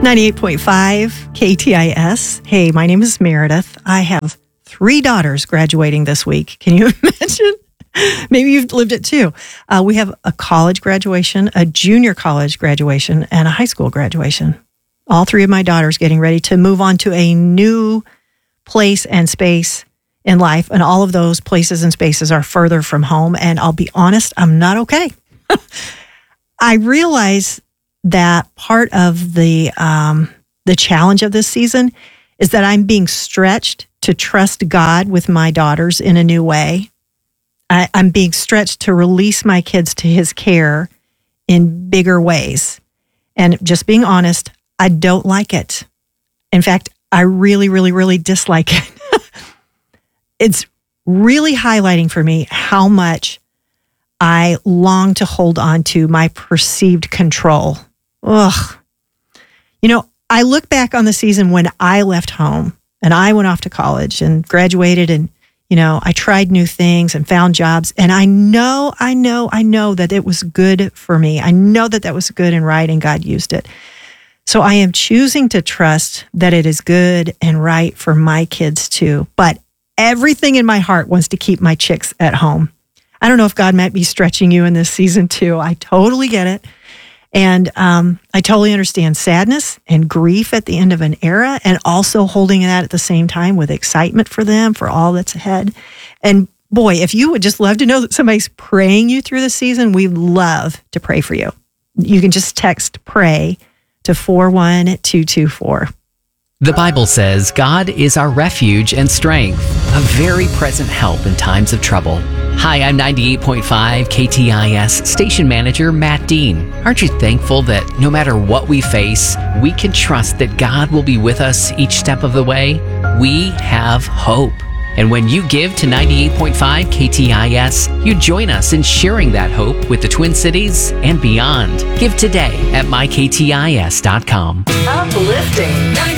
98.5 KTIS. Hey, my name is Meredith. I have 3 daughters graduating this week. Can you imagine? Maybe you've lived it too. We have a college graduation, a junior college graduation, and a high school graduation. All 3 of my daughters getting ready to move on to a new place and space in life. And all of those places and spaces are further from home. And I'll be honest, I'm not okay. I realize that part of the challenge of this season is that I'm being stretched to trust God with my daughters in a new way. I'm being stretched to release my kids to his care in bigger ways. And just being honest, I don't like it. In fact, I really, really, really dislike it. It's really highlighting for me how much I long to hold on to my perceived control. Ugh. You know, I look back on the season when I left home and I went off to college and graduated and, you know, I tried new things and found jobs. And I know that it was good for me. I know that that was good and right and God used it. So I am choosing to trust that it is good and right for my kids too. But everything in my heart wants to keep my chicks at home. I don't know if God might be stretching you in this season too. I totally get it. And I totally understand sadness and grief at the end of an era and also holding that at the same time with excitement for them, for all that's ahead. And boy, if you would just love to know that somebody's praying you through the season, we'd love to pray for you. You can just text PRAY to 41224. The Bible says God is our refuge and strength, a very present help in times of trouble. Hi, I'm 98.5 KTIS station manager Matt Dean. Aren't you thankful that no matter what we face, we can trust that God will be with us each step of the way? We have hope. And when you give to 98.5 KTIS, you join us in sharing that hope with the Twin Cities and beyond. Give today at myktis.com. Uplifting.